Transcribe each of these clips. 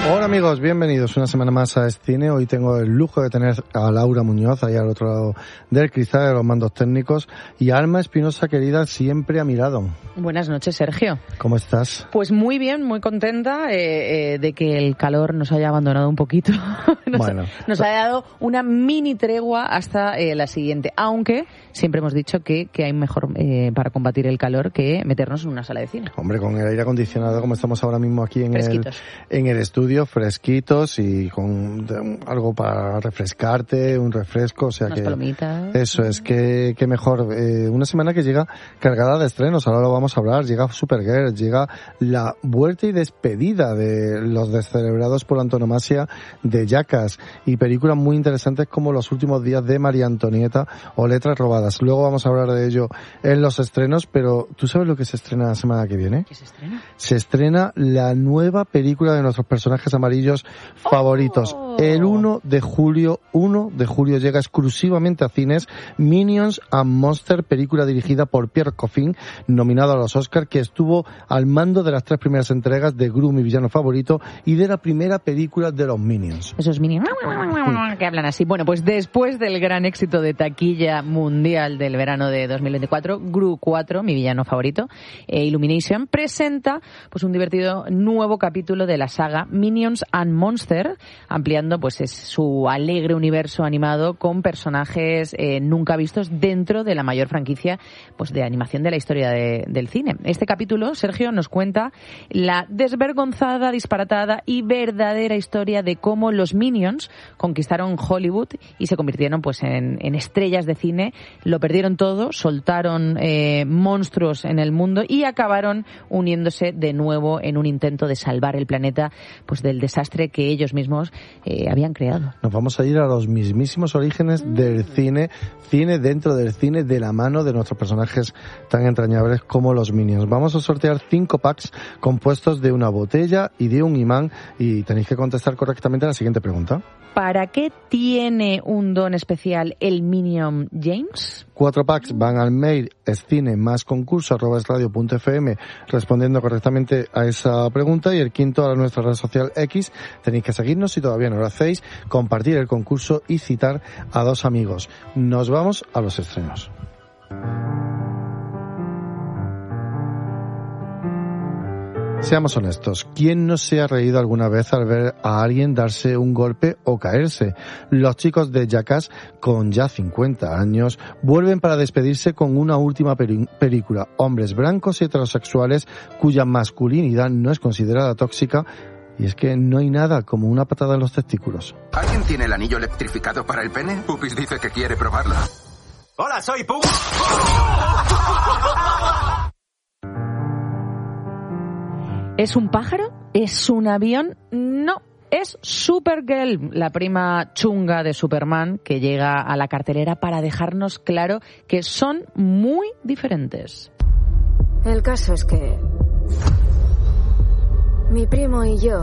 Hola amigos, bienvenidos una semana más a Escine. Hoy tengo el lujo de tener a Laura Muñoz ahí al otro lado del cristal de los mandos técnicos y a Alma Espinosa, querida, siempre a mi lado. Buenas noches, Sergio. ¿Cómo estás? Pues muy bien, muy contenta de que el calor nos haya abandonado un poquito. Nos ha dado una mini tregua hasta la siguiente, aunque siempre hemos dicho que hay mejor para combatir el calor que meternos en una sala de cine. Hombre, con el aire acondicionado como estamos ahora mismo aquí en el estudio, fresquitos y con algo para refrescarte, un refresco, o sea unas palomitas. Eso es, que mejor. Una semana que llega cargada de estrenos, ahora lo vamos a hablar, llega Supergirl, llega la vuelta y despedida de los descelebrados por antonomasia de Jackass y películas muy interesantes como Los últimos días de María Antonieta o Letras robadas. Luego vamos a hablar de ello en los estrenos, pero ¿tú sabes lo que se estrena la semana que viene? ¿Qué se estrena? Se estrena la nueva película de nuestros personajes amarillos favoritos. El 1 de julio llega exclusivamente a cines Minions and Monsters, película dirigida por Pierre Coffin, nominado a los Oscar, que estuvo al mando de las 3 primeras entregas de Gru, mi villano favorito, y de la primera película de los Minions. Esos Minions que hablan así. Bueno, pues después del gran éxito de taquilla mundial del verano de 2024, Gru 4, mi villano favorito, Illumination, presenta pues un divertido nuevo capítulo de la saga Minions and Monsters, ampliando pues es su alegre universo animado con personajes nunca vistos dentro de la mayor franquicia pues de animación de la historia del cine. Este capítulo, Sergio, nos cuenta la desvergonzada, disparatada y verdadera historia de cómo los Minions conquistaron Hollywood y se convirtieron pues en estrellas de cine, lo perdieron todo, soltaron monstruos en el mundo y acabaron uniéndose de nuevo en un intento de salvar el planeta pues del desastre que ellos mismos habían creado. Nos vamos a ir a los mismísimos orígenes del cine dentro del cine, de la mano de nuestros personajes tan entrañables como los Minions. Vamos a sortear 5 packs compuestos de una botella y de un imán y tenéis que contestar correctamente a la siguiente pregunta. ¿Para qué tiene un don especial el Minion James? 4 packs van al mail escine+concurso@esradio.fm respondiendo correctamente a esa pregunta, y el quinto a nuestra red social X. Tenéis que seguirnos si todavía no lo hacéis, compartir el concurso y citar a 2 amigos. Nos vamos a los estrenos. Seamos honestos, ¿quién no se ha reído alguna vez al ver a alguien darse un golpe o caerse? Los chicos de Jackass, con ya 50 años, vuelven para despedirse con una última película, hombres blancos y heterosexuales cuya masculinidad no es considerada tóxica, y es que no hay nada como una patada en los testículos. ¿Alguien tiene el anillo electrificado para el pene? Pupis dice que quiere probarlo. ¡Hola, soy Pup! ¿Es un pájaro? ¿Es un avión? No, es Supergirl, la prima chunga de Superman, que llega a la cartelera para dejarnos claro que son muy diferentes. El caso es que mi primo y yo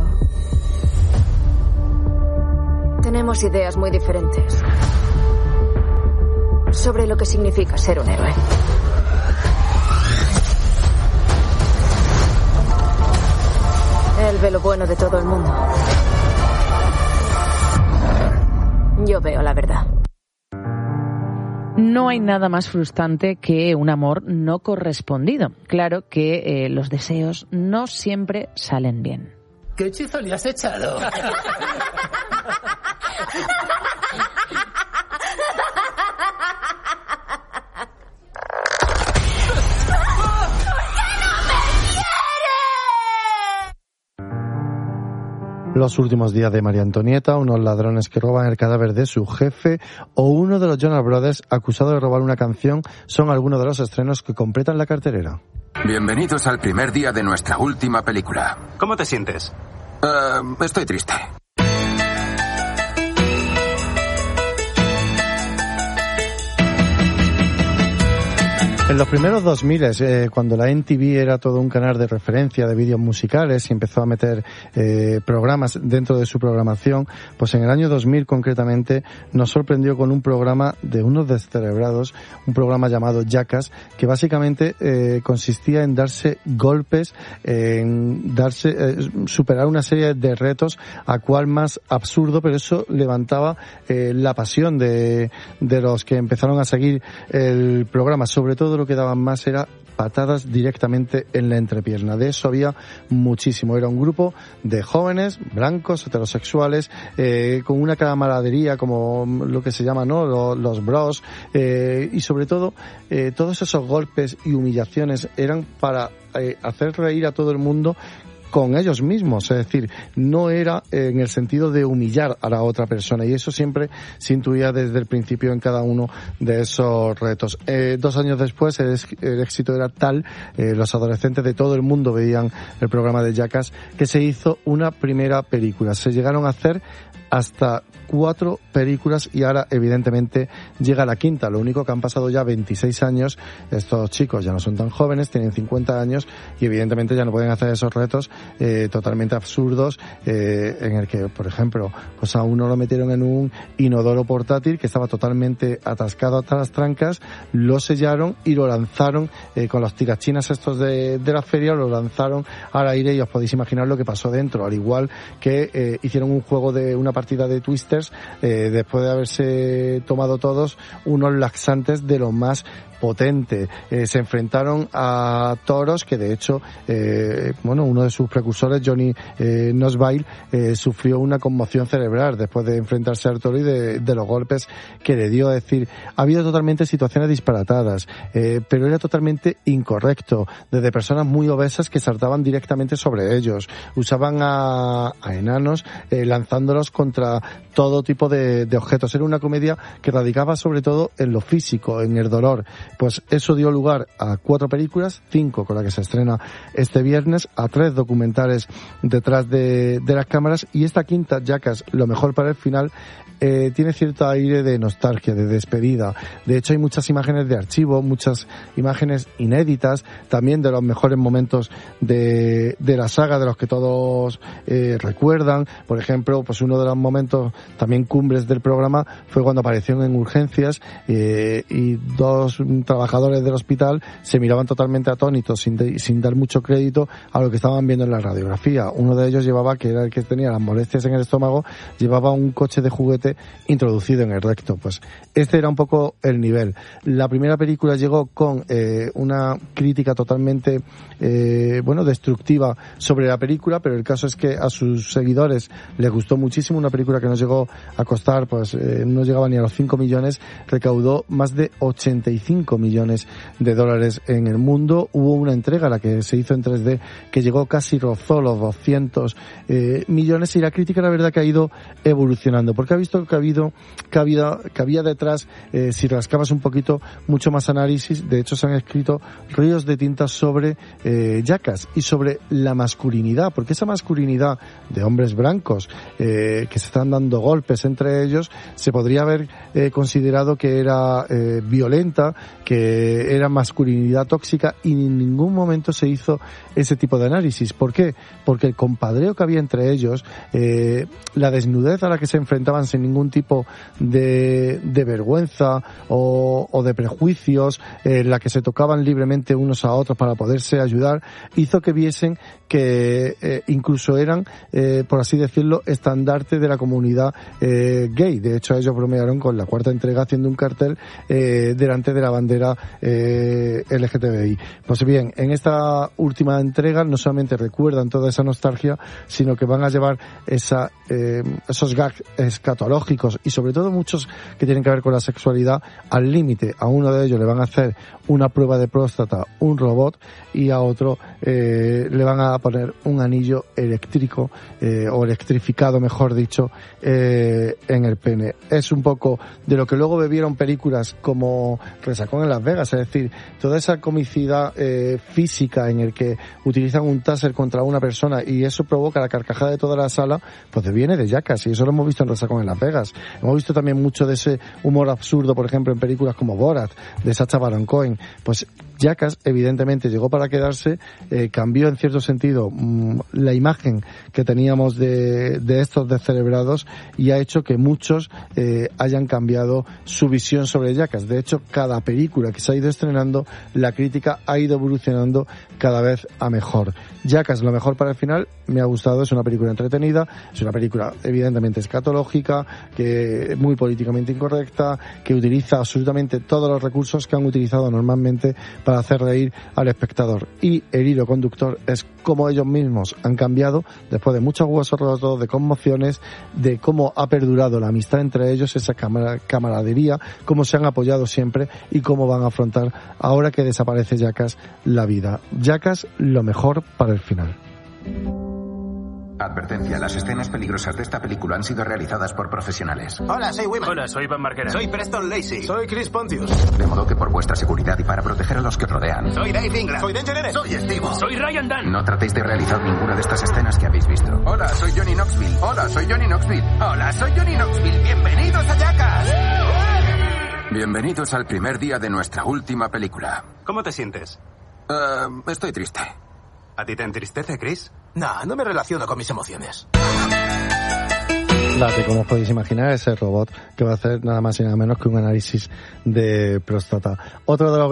tenemos ideas muy diferentes sobre lo que significa ser un héroe. Él ve lo bueno de todo el mundo. Yo veo la verdad. No hay nada más frustrante que un amor no correspondido. Claro que los deseos no siempre salen bien. ¿Qué hechizo le has echado? Los últimos días de María Antonieta, unos ladrones que roban el cadáver de su jefe o uno de los Jonas Brothers acusado de robar una canción son algunos de los estrenos que completan la cartelera. Bienvenidos al primer día de nuestra última película. ¿Cómo te sientes? Estoy triste. En los primeros 2000, cuando la MTV era todo un canal de referencia de vídeos musicales y empezó a meter programas dentro de su programación, pues en el año 2000 concretamente nos sorprendió con un programa de unos descerebrados, un programa llamado Jackass, que básicamente consistía en darse golpes, en superar una serie de retos, a cual más absurdo, pero eso levantaba la pasión de los que empezaron a seguir el programa. Sobre todo lo que daban más era patadas directamente en la entrepierna. De eso había muchísimo. Era un grupo de jóvenes, blancos, heterosexuales, con una camaradería, como lo que se llama, ¿no? Los bros, y sobre todo, todos esos golpes y humillaciones eran para hacer reír a todo el mundo con ellos mismos, es decir, no era en el sentido de humillar a la otra persona, y eso siempre se intuía desde el principio en cada uno de esos retos. 2 años después el éxito era tal, los adolescentes de todo el mundo veían el programa de Jackass, que se hizo una primera película. Se llegaron a hacer hasta 4 películas y ahora evidentemente llega la quinta. Lo único que han pasado ya 26 años, estos chicos ya no son tan jóvenes, tienen 50 años y evidentemente ya no pueden hacer esos retos totalmente absurdos, en el que, por ejemplo, pues a uno lo metieron en un inodoro portátil que estaba totalmente atascado hasta las trancas, lo sellaron y lo lanzaron con los tirachinas estos de la feria, lo lanzaron al aire y os podéis imaginar lo que pasó dentro, al igual que hicieron un juego de una partida de Twisters, después de haberse tomado todos unos laxantes de lo más potente. Se enfrentaron a toros que de hecho, uno de sus precursores, Johnny Knoxville, sufrió una conmoción cerebral después de enfrentarse al toro y de los golpes que le dio. Es decir, ha habido totalmente situaciones disparatadas, pero era totalmente incorrecto, desde personas muy obesas que saltaban directamente sobre ellos, usaban a enanos lanzándolos contra todo tipo de objetos. Era una comedia que radicaba sobre todo en lo físico, en el dolor. Pues eso dio lugar a 4 películas, 5 con la que se estrena este viernes, a 3 documentales detrás de las cámaras, y esta quinta, Jackass, lo mejor para el final, tiene cierto aire de nostalgia, de despedida. De hecho hay muchas imágenes de archivo, muchas imágenes inéditas, también de los mejores momentos de la saga, de los que todos recuerdan. Por ejemplo, pues uno de los momentos también cumbres del programa fue cuando aparecieron en urgencias y 2 trabajadores del hospital se miraban totalmente atónitos sin dar mucho crédito a lo que estaban viendo en la radiografía. Uno de ellos llevaba, que era el que tenía las molestias en el estómago, llevaba un coche de juguete introducido en el recto. Pues este era un poco el nivel. La primera película llegó con una crítica totalmente destructiva sobre la película, pero el caso es que a sus seguidores les gustó muchísimo. Una película que nos llegó a costar, no llegaba ni a los 5 millones, recaudó más de 85 millones de dólares en el mundo. Hubo una entrega, la que se hizo en 3D, que llegó casi rozó los 200 millones, y la crítica, la verdad, que ha ido evolucionando, porque ha visto que había detrás, si rascabas un poquito, mucho más análisis. De hecho, se han escrito ríos de tinta sobre Jackass y sobre la masculinidad, porque esa masculinidad de hombres blancos que se están dando golpes entre ellos, se podría haber considerado que era violenta, que era masculinidad tóxica, y en ningún momento se hizo ese tipo de análisis. ¿Por qué? Porque el compadreo que había entre ellos, la desnudez a la que se enfrentaban sin ningún tipo de vergüenza o de prejuicios, la que se tocaban libremente unos a otros para poderse ayudar, hizo que viesen que incluso eran, por así decirlo, estandarte de la comunidad gay. De hecho, ellos bromearon con la 4ª entrega haciendo un cartel delante de la bandera LGTBI. Pues bien, en esta última entrega no solamente recuerdan toda esa nostalgia, sino que van a llevar esos gags escatológicos, y sobre todo muchos que tienen que ver con la sexualidad, al límite. A uno de ellos le van a hacer una prueba de próstata, un robot, y a otro le van a poner un anillo eléctrico, o electrificado, mejor dicho, en el pene. Es un poco de lo que luego bebieron películas como Resacón Atracón en Las Vegas, es decir, toda esa comicidad física en el que utilizan un taser contra una persona y eso provoca la carcajada de toda la sala, pues viene de Jackass, y eso lo hemos visto en Resacón en Las Vegas. Hemos visto también mucho de ese humor absurdo, por ejemplo, en películas como Borat, de Sacha Baron Cohen. Pues Jackass evidentemente llegó para quedarse, cambió en cierto sentido la imagen que teníamos de estos descerebrados y ha hecho que muchos hayan cambiado su visión sobre Jackass. De hecho, cada película que se ha ido estrenando, la crítica ha ido evolucionando cada vez a mejor. Jackass, lo mejor para el final, me ha gustado, es una película entretenida, es una película evidentemente escatológica, que es muy políticamente incorrecta, que utiliza absolutamente todos los recursos que han utilizado normalmente para hacer reír al espectador. Y el hilo conductor es cómo ellos mismos han cambiado después de muchos huesos rotos, de conmociones, de cómo ha perdurado la amistad entre ellos, esa camaradería, cómo se han apoyado siempre y cómo van a afrontar, ahora que desaparece Jackass, la vida. Jackass, lo mejor para el final. Advertencia, las escenas peligrosas de esta película han sido realizadas por profesionales. Hola, soy Wiman. Hola, soy Van Marquera. Soy Preston Lacey. Soy Chris Pontius. De modo que por vuestra seguridad y para proteger a los que os rodean, Soy Dave Ingram. Soy Danger N. Soy Steve. Soy Ryan Dunn. no tratéis de realizar ninguna de estas escenas que habéis visto. Hola, soy Johnny Knoxville. Hola, soy Johnny Knoxville. Hola, soy Johnny Knoxville. Bienvenidos a Jackass. Bienvenidos al primer día de nuestra última película. ¿Cómo te sientes? Estoy triste. ¿A ti te entristece, Chris? No me relaciono con mis emociones. Date, como os podéis imaginar, ese robot que va a hacer nada más y nada menos que un análisis de próstata. Otro de los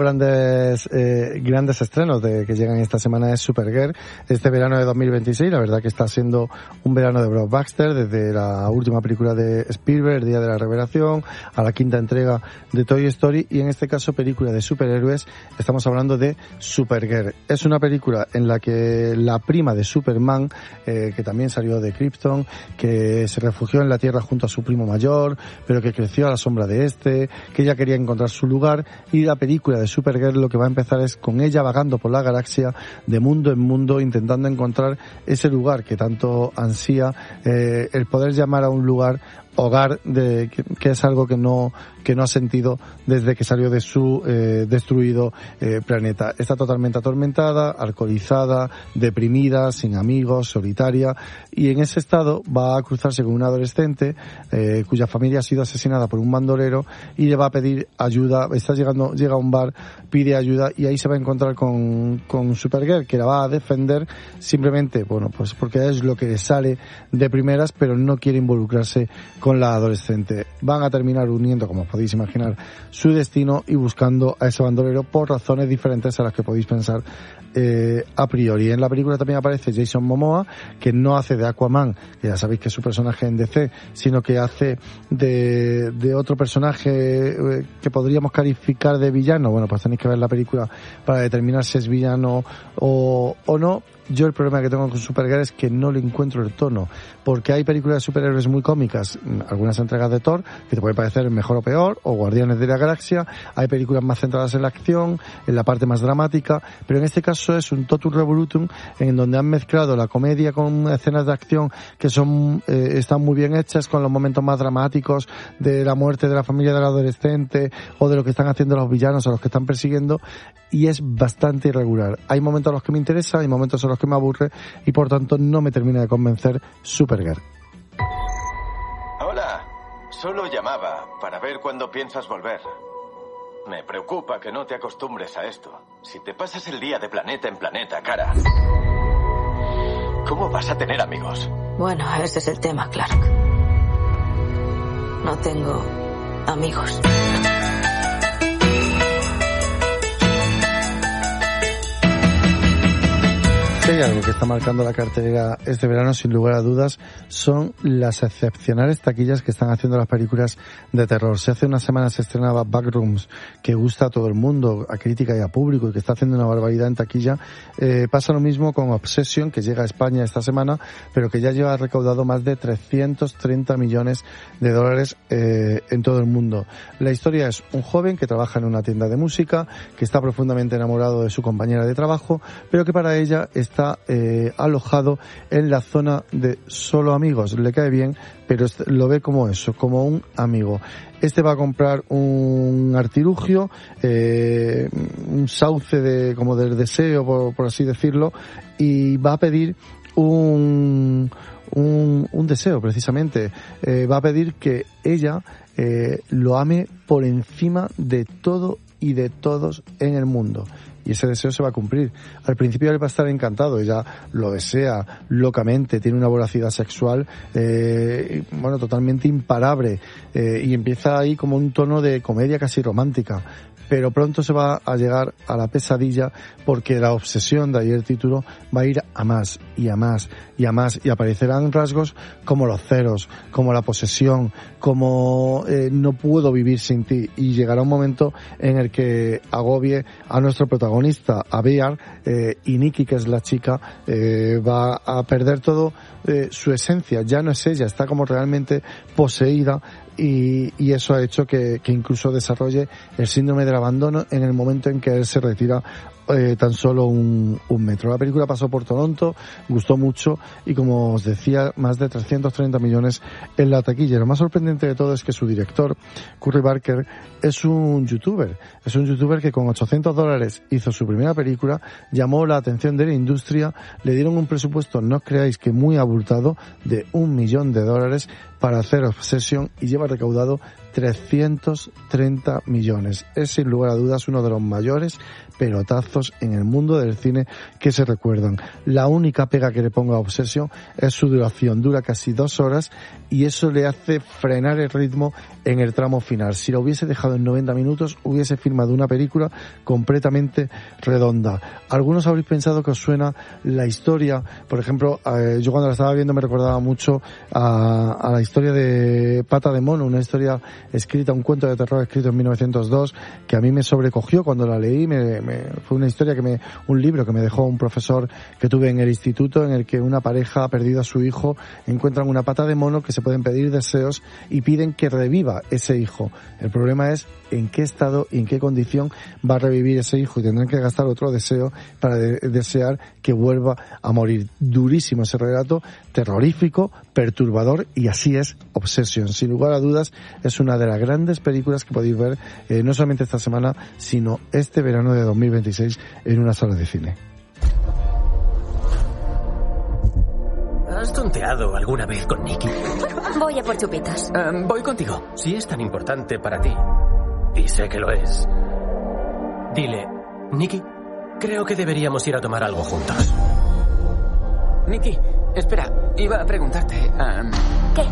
grandes estrenos que llegan esta semana es Supergirl, este verano de 2026. La verdad que está siendo un verano de blockbuster, desde la última película de Spielberg, El Día de la Revelación, a la quinta entrega de Toy Story, y en este caso película de superhéroes. Estamos hablando de Supergirl. Es una película en la que la prima de Superman, que también salió de Krypton, que se refugió en la Tierra junto a su primo mayor, pero que creció a la sombra de este, que ella quería encontrar su lugar, y la película de Supergirl lo que va a empezar es con ella vagando por la galaxia, de mundo en mundo, intentando encontrar ese lugar que tanto ansía, el poder llamar a un lugar hogar, que es algo que no ha sentido desde que salió de su destruido planeta. Está totalmente atormentada, alcoholizada, deprimida, sin amigos, solitaria, y en ese estado va a cruzarse con una adolescente cuya familia ha sido asesinada por un bandolero y le va a pedir ayuda. Llega a un bar, pide ayuda, y ahí se va a encontrar con Supergirl, que la va a defender simplemente, bueno, pues porque es lo que le sale de primeras, pero no quiere involucrarse con la adolescente. Van a terminar uniendo, como podéis imaginar, su destino y buscando a ese bandolero por razones diferentes a las que podéis pensar a priori. En la película también aparece Jason Momoa, que no hace de Aquaman, que ya sabéis que es su personaje en DC, sino que hace de otro personaje que podríamos calificar de villano. Bueno, pues tenéis que ver la película para determinar si es villano o no. Yo el problema que tengo con Supergirl es que no le encuentro el tono, porque hay películas de superhéroes muy cómicas, algunas entregas de Thor, que te pueden parecer mejor o peor, o Guardianes de la Galaxia. Hay películas más centradas en la acción, en la parte más dramática, pero en este caso es un totum revolutum en donde han mezclado la comedia con escenas de acción que están muy bien hechas, con los momentos más dramáticos de la muerte de la familia del adolescente o de lo que están haciendo los villanos o los que están persiguiendo, y es bastante irregular. Hay momentos en los que me interesa, hay momentos en los que me aburre, y por tanto no me termina de convencer Supergirl. Hola, solo llamaba para ver cuándo piensas volver. Me preocupa que no te acostumbres a esto. Si te pasas el día de planeta en planeta, cara, ¿cómo vas a tener amigos? Bueno, ese es el tema, Clark. No tengo amigos. Si hay algo que está marcando la cartelera este verano, sin lugar a dudas, son las excepcionales taquillas que están haciendo las películas de terror. Si hace unas semanas se estrenaba Backrooms, que gusta a todo el mundo, a crítica y a público, y que está haciendo una barbaridad en taquilla, pasa lo mismo con Obsession, que llega a España esta semana, pero que ya lleva recaudado más de 330 millones de dólares en todo el mundo. La historia es un joven que trabaja en una tienda de música, que está profundamente enamorado de su compañera de trabajo, pero que para ella está está alojado en la zona de solo amigos. Le cae bien, pero lo ve como eso, como un amigo. Este va a comprar un artilugio, un sauce como del deseo, por así decirlo, y va a pedir un deseo, precisamente. Va a pedir que ella lo ame por encima de todo y de todos en el mundo. Y ese deseo se va a cumplir. Al principio él va a estar encantado, ella lo desea locamente, tiene una voracidad sexual, totalmente imparable, y empieza ahí como un tono de comedia casi romántica. Pero pronto se va a llegar a la pesadilla, porque la obsesión, de ahí el título, va a ir a más y a más y a más, y aparecerán rasgos como los celos, como la posesión, como no puedo vivir sin ti, y llegará un momento en el que agobie a nuestro protagonista, a Bear, y Nikki, que es la chica, va a perder todo su esencia. Ya no es ella, está como realmente poseída, y eso ha hecho que incluso desarrolle el síndrome del abandono en el momento en que él se retira tan solo un metro. La película pasó por Toronto, gustó mucho, y como os decía, más de 330 millones en la taquilla. Lo más sorprendente de todo es que su director, Curry Barker, es un youtuber que con $800 hizo su primera película, llamó la atención de la industria, le dieron un presupuesto, no creáis que muy abultado, de $1 millón para hacer Obsession, y lleva recaudado 330 millones. Es sin lugar a dudas uno de los mayores pelotazos en el mundo del cine que se recuerdan. La única pega que le pongo a Obsession es su duración. Dura casi 2 horas, y eso le hace frenar el ritmo en el tramo final. Si lo hubiese dejado en 90 minutos, hubiese filmado una película completamente redonda. Algunos habréis pensado que os suena la historia. Por ejemplo, yo cuando la estaba viendo me recordaba mucho a la historia de Pata de Mono, una historia escrita, un cuento de terror escrito en 1902, que a mí me sobrecogió cuando la leí. Fue una historia un libro que me dejó un profesor que tuve en el instituto, en el que una pareja ha perdido a su hijo, encuentran una pata de mono que se pueden pedir deseos y piden que reviva ese hijo. El problema es en qué estado y en qué condición va a revivir ese hijo, y tendrán que gastar otro deseo para desear que vuelva a morir. Durísimo ese relato, terrorífico, perturbador, y así es Obsession. Sin lugar a dudas, es una de las grandes películas que podéis ver no solamente esta semana, sino este verano de 2026 en una sala de cine. ¿Has tonteado alguna vez con Nikki? Voy a por chupitos. Voy contigo. Si es tan importante para ti, y sé que lo es, dile, Nikki, creo que deberíamos ir a tomar algo juntos. Nikki, espera, iba a preguntarte. ¿Qué?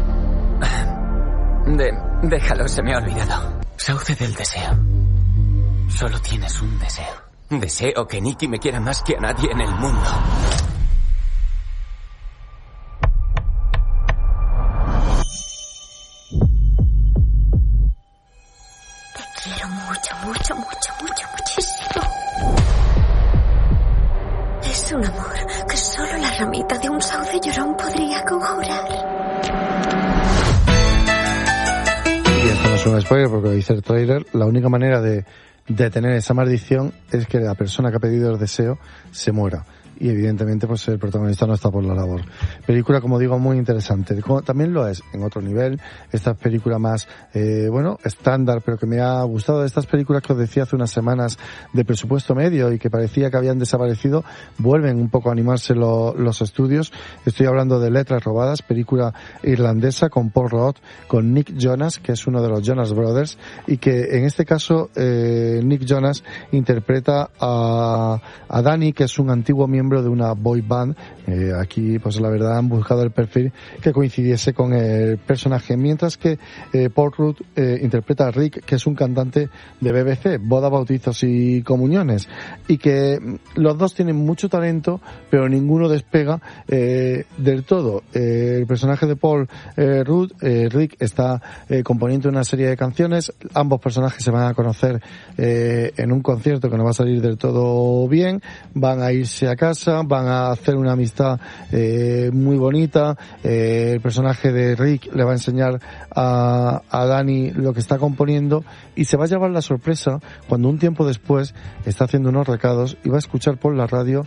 Déjalo, se me ha olvidado. Sauce del deseo. Solo tienes un deseo. Deseo que Nikki me quiera más que a nadie en el mundo. Te quiero mucho, mucho, mucho, mucho, muchísimo. Es un amor que solo la ramita de un sauce llorón podría conjurar. Y esto no es un spoiler porque lo dice el tráiler. La única manera de detener esa maldición es que la persona que ha pedido el deseo se muera. Y evidentemente pues el protagonista no está por la labor. Película, como digo, muy interesante. También lo es en otro nivel. Esta película más, estándar, pero que me ha gustado, de estas películas que os decía hace unas semanas de presupuesto medio y que parecía que habían desaparecido, vuelven un poco a animarse los estudios. Estoy hablando de Letras robadas, película irlandesa con Paul Rudd, con Nick Jonas, que es uno de los Jonas Brothers, y que en este caso Nick Jonas interpreta a Danny, que es un antiguo miembro de una boy band. Aquí pues la verdad han buscado el perfil que coincidiese con el personaje, mientras que Paul Rudd interpreta a Rick, que es un cantante de BBC, bodas, bautizos y comuniones, y que los dos tienen mucho talento, pero ninguno despega del todo. El personaje de Paul Rudd, Rick, está componiendo una serie de canciones. Ambos personajes se van a conocer en un concierto que no va a salir del todo bien, van a irse a casa, van a hacer una amistad muy bonita. El personaje de Rick le va a enseñar a Danny lo que está componiendo, y se va a llevar la sorpresa cuando un tiempo después está haciendo unos recados y va a escuchar por la radio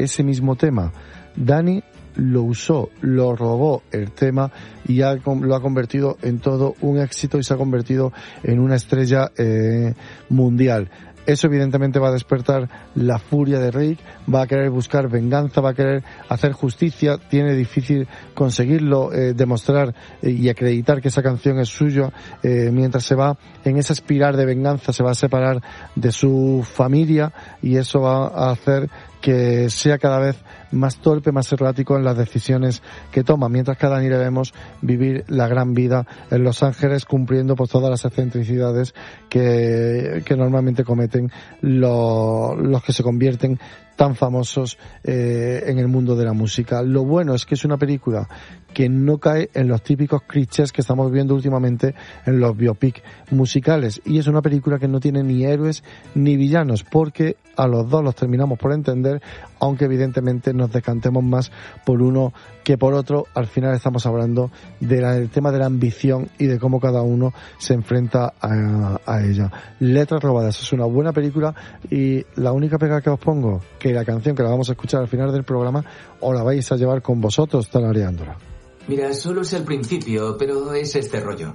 ese mismo tema. Dani lo usó, lo robó el tema y lo ha convertido en todo un éxito y se ha convertido en una estrella mundial. Eso evidentemente va a despertar la furia de Rick, va a querer buscar venganza, va a querer hacer justicia, tiene difícil conseguirlo, demostrar y acreditar que esa canción es suya, mientras se va en esa espiral de venganza, se va a separar de su familia y eso va a hacer que sea cada vez más torpe, más errático en las decisiones que toma, mientras que a Dani le vemos vivir la gran vida en Los Ángeles, cumpliendo pues todas las excentricidades que normalmente cometen los que se convierten tan famosos en el mundo de la música. Lo bueno es que es una película que no cae en los típicos clichés que estamos viendo últimamente en los biopic musicales, y es una película que no tiene ni héroes ni villanos, porque a los dos los terminamos por entender, aunque evidentemente nos decantemos más por uno que por otro. Al final estamos hablando del tema de la ambición y de cómo cada uno se enfrenta a ella. Letras robadas es una buena película, y la única pega que os pongo, que la canción que la vamos a escuchar al final del programa os la vais a llevar con vosotros tarareándola. Mira, solo es el principio, pero es este rollo.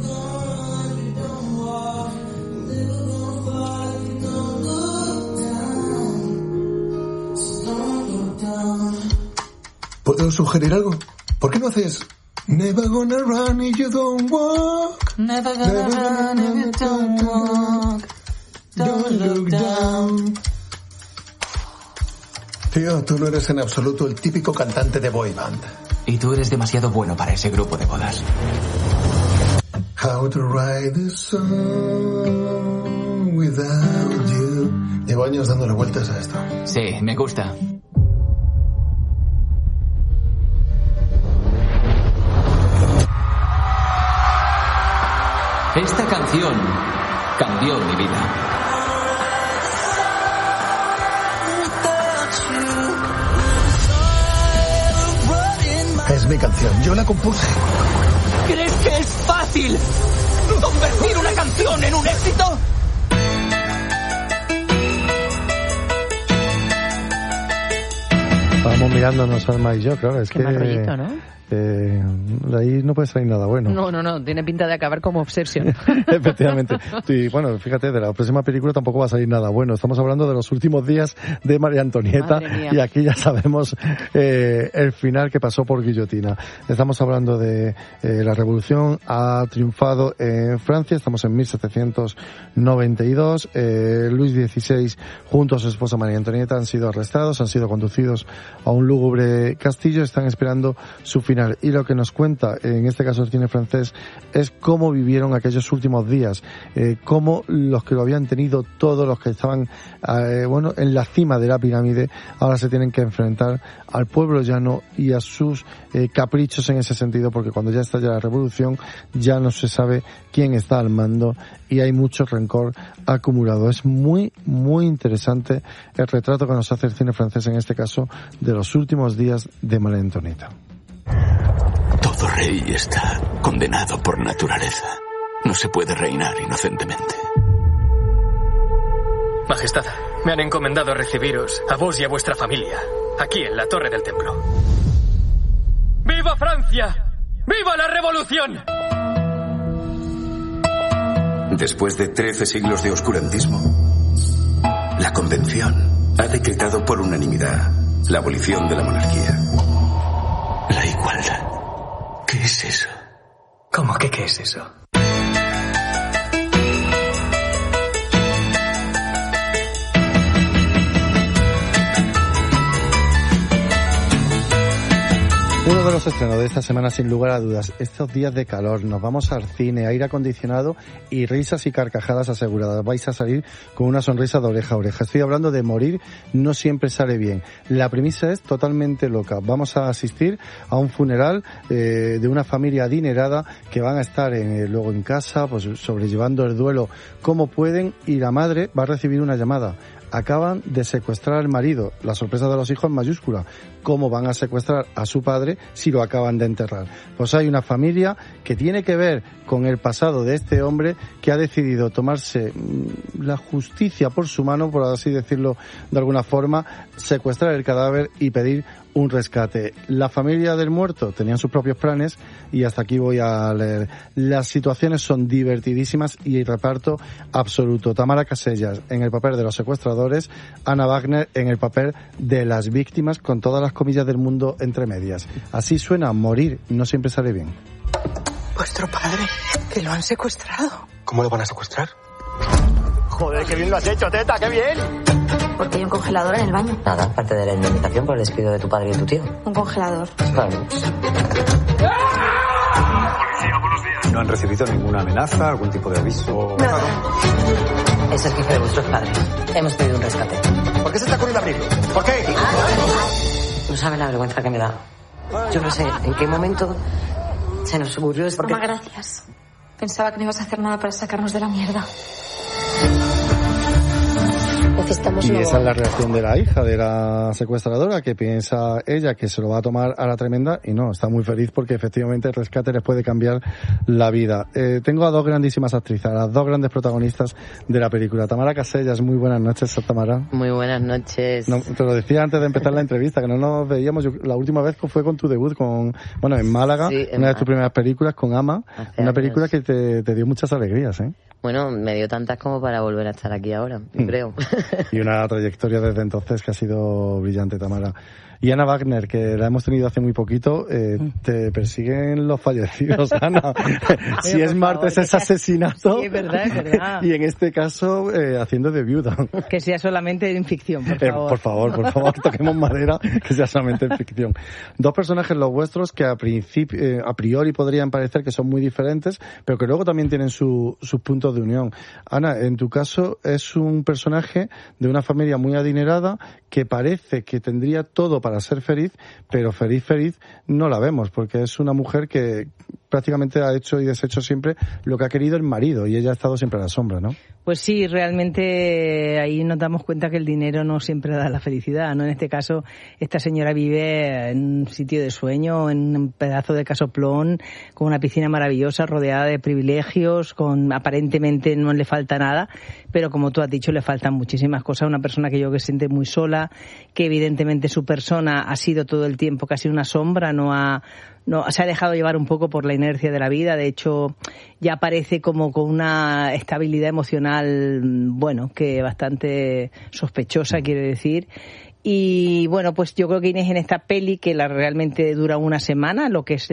¿Puedo sugerir algo? ¿Por qué no haces Never gonna run if you don't walk? Never gonna run if you don't walk. Don't look down. Tío, tú no eres en absoluto el típico cantante de boy band. Y tú eres demasiado bueno para ese grupo de bodas. How to write this song without you. Llevo años dándole vueltas a esto. Sí, me gusta. Esta canción cambió mi vida. Es mi canción, yo la compuse. ¿Crees que es fácil convertir una canción en un éxito? Vamos mirándonos Alma y yo, claro, es Qué que... mal rollito, ¿no? De ahí no puede salir nada bueno. No, tiene pinta de acabar como Obsession. Efectivamente. Y bueno, fíjate, de la próxima película tampoco va a salir nada bueno. Estamos hablando de los últimos días de María Antonieta, y aquí ya sabemos el final que pasó por guillotina. Estamos hablando de la revolución ha triunfado en Francia, estamos en 1792. Luis XVI junto a su esposa María Antonieta han sido arrestados, han sido conducidos a un lúgubre castillo, están esperando su final. Y lo que nos cuenta, en este caso el cine francés, es cómo vivieron aquellos últimos días, cómo los que lo habían tenido todo, los que estaban en la cima de la pirámide, ahora se tienen que enfrentar al pueblo llano y a sus caprichos en ese sentido, porque cuando ya estalla la revolución ya no se sabe quién está al mando y hay mucho rencor acumulado. Es muy, muy interesante el retrato que nos hace el cine francés, en este caso, de los últimos días de María Antonieta. Todo rey está condenado por naturaleza. No se puede reinar inocentemente. Majestad, me han encomendado recibiros a vos y a vuestra familia, aquí en la Torre del Templo. ¡Viva Francia! ¡Viva la Revolución! Después de 13 siglos de oscurantismo, la Convención ha decretado por unanimidad la abolición de la monarquía. La igualdad. ¿Qué es eso? ¿Cómo que qué es eso? Uno de los estrenos de esta semana, sin lugar a dudas, estos días de calor, nos vamos al cine, aire acondicionado y risas y carcajadas aseguradas. Vais a salir con una sonrisa de oreja a oreja. Estoy hablando de Morir no siempre sale bien. La premisa es totalmente loca. Vamos a asistir a un funeral de una familia adinerada que van a estar luego en casa, pues sobrellevando el duelo como pueden, y la madre va a recibir una llamada acaban de secuestrar al marido. La sorpresa de los hijos en mayúscula. ¿Cómo van a secuestrar a su padre si lo acaban de enterrar? Pues hay una familia que tiene que ver con el pasado de este hombre que ha decidido tomarse la justicia por su mano, por así decirlo de alguna forma, secuestrar el cadáver y pedir un rescate. La familia del muerto tenían sus propios planes y hasta aquí voy a leer. Las situaciones son divertidísimas y el reparto absoluto. Tamara Casellas en el papel de los secuestradores, Anna Wagner en el papel de las víctimas, con todas las comillas del mundo entre medias. Así suena Morir no siempre sale bien. Vuestro padre, que lo han secuestrado. ¿Cómo lo van a secuestrar? Joder, qué bien lo has hecho, teta, qué bien. Porque hay un congelador en el baño. Nada, parte de la indemnización por el despido de tu padre y tu tío. Un congelador. Claro. ¿No han recibido ninguna amenaza, algún tipo de aviso? Nada. Es el jefe de vuestros padres. Hemos pedido un rescate. ¿Por qué se está ocurriendo abrirlo? ¿Por qué? No sabe la vergüenza que me da. Yo no sé en qué momento se nos ocurrió esto. Mamá, gracias. Pensaba que no ibas a hacer nada para sacarnos de la mierda. Y esa es la reacción de la hija de la secuestradora, que piensa ella que se lo va a tomar a la tremenda y no, está muy feliz porque efectivamente el rescate les puede cambiar la vida. Tengo a dos grandísimas actrices, a las dos grandes protagonistas de la película. Tamara Casellas, muy buenas noches, Tamara. Muy buenas noches. No, te lo decía antes de empezar la entrevista, que no nos veíamos. La última vez fue con tu debut en Málaga, sí, una de tus primeras películas, con Ama, una película que te dio muchas alegrías, ¿eh? Bueno, me dio tantas como para volver a estar aquí ahora, creo. Y una trayectoria desde entonces que ha sido brillante, Tamara. Y Anna Wagner, que la hemos tenido hace muy poquito, te persiguen los fallecidos, Ana. Si es martes es asesinato. Sí, es verdad. Y en este caso, haciendo de viuda. Que sea solamente en ficción, por favor. Por favor, toquemos madera, que sea solamente en ficción. Dos personajes los vuestros que a priori podrían parecer que son muy diferentes, pero que luego también tienen sus puntos de unión. Ana, en tu caso es un personaje de una familia muy adinerada que parece que tendría todo para ser feliz, pero feliz no la vemos, porque es una mujer que prácticamente ha hecho y deshecho siempre lo que ha querido el marido, y ella ha estado siempre a la sombra, ¿no? Pues sí, realmente ahí nos damos cuenta que el dinero no siempre da la felicidad, ¿no? En este caso, esta señora vive en un sitio de sueño, en un pedazo de casoplón, con una piscina maravillosa, rodeada de privilegios, aparentemente no le falta nada, pero como tú has dicho, le faltan muchísimas cosas. Una persona que yo creo que se siente muy sola, que evidentemente su persona ha sido todo el tiempo casi una sombra, se ha dejado llevar un poco por la inercia de la vida. De hecho, ya parece como con una estabilidad emocional, que bastante sospechosa, quiero decir. Y bueno, pues yo creo que Inés en esta peli, que realmente dura una semana, lo que es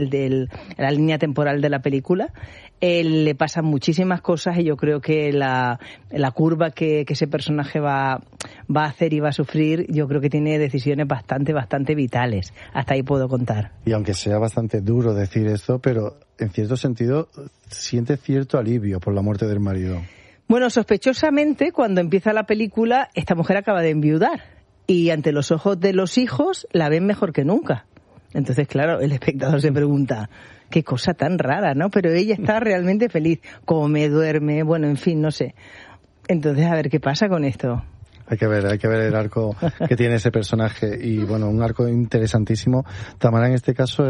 la línea temporal de la película, le pasan muchísimas cosas, y yo creo que la curva que ese personaje va a hacer y va a sufrir, yo creo que tiene decisiones bastante vitales. Hasta ahí puedo contar. Y aunque sea bastante duro decir esto, pero en cierto sentido siente cierto alivio por la muerte del marido. Bueno, sospechosamente, cuando empieza la película, esta mujer acaba de enviudar. Y ante los ojos de los hijos la ven mejor que nunca. Entonces, claro, el espectador se pregunta, qué cosa tan rara, ¿no? Pero ella está realmente feliz, come, duerme, en fin, no sé. Entonces, a ver qué pasa con esto. Hay que ver el arco que tiene ese personaje. Y un arco interesantísimo. Tamara, en este caso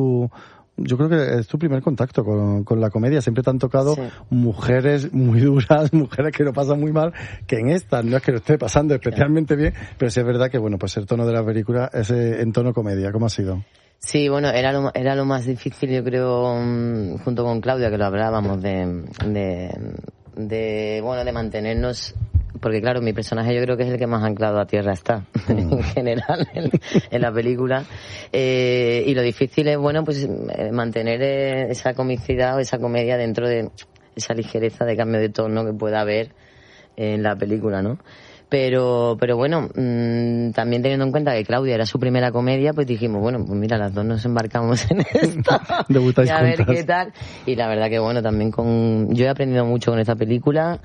yo creo que es tu primer contacto con la comedia. Siempre te han tocado mujeres muy duras, mujeres que lo pasan muy mal, que en esta no es que lo esté pasando especialmente bien, pero sí es verdad que, pues el tono de la película es en tono comedia. ¿Cómo ha sido? Sí, era lo más difícil, yo creo, junto con Claudia, que lo hablábamos, de mantenernos. Porque claro, mi personaje yo creo que es el que más anclado a tierra está, en general, en la película. Y lo difícil es, mantener esa comicidad o esa comedia dentro de esa ligereza de cambio de tono que pueda haber en la película, ¿no? Pero también teniendo en cuenta que Claudia era su primera comedia, pues dijimos, pues mira, las dos nos embarcamos en esto. Debutáis y a ver juntas. qué tal. Y la verdad que también yo he aprendido mucho con esta película,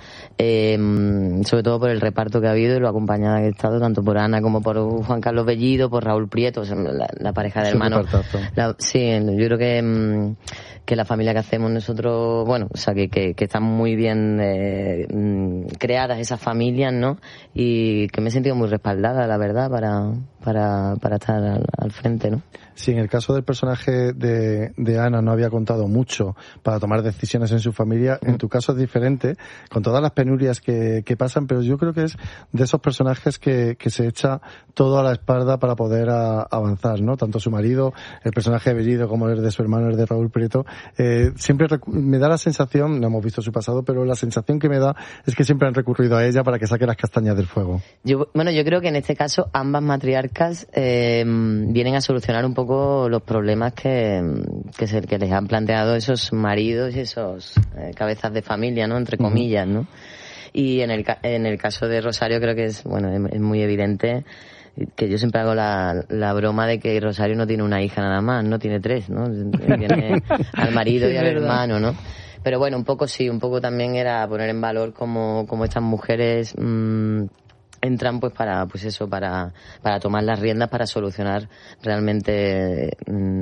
sobre todo por el reparto que ha habido y lo acompañada que he estado, tanto por Ana como por Juan Carlos Bellido, por Raúl Prieto, la pareja de hermanos. Sí, yo creo que la familia que hacemos nosotros, bueno, o sea, que están muy bien creadas esas familias, ¿no? Y que me he sentido muy respaldada, la verdad, para estar al frente, ¿no? Si en el caso del personaje de Ana no había contado mucho para tomar decisiones en su familia, en tu caso es diferente, con todas las penurias que pasan, pero yo creo que es de esos personajes que se echa todo a la espalda para poder avanzar, ¿no? Tanto su marido, el personaje de Bellido, como el de su hermano, el de Raúl Prieto, siempre me da la sensación, no hemos visto su pasado, pero la sensación que me da es que siempre han recurrido a ella para que saque las castañas del fuego. Yo creo que en este caso ambas matriarcas vienen a solucionar un poco los problemas que les han planteado esos maridos y esos cabezas de familia, ¿no? Entre comillas, ¿no? Y en el caso de Rosario creo que es muy evidente que yo siempre hago la broma de que Rosario no tiene una hija nada más, no tiene 3, ¿no? Tiene al marido y al hermano, ¿no? Pero bueno, un poco también era poner en valor como estas mujeres entran pues para tomar las riendas para solucionar realmente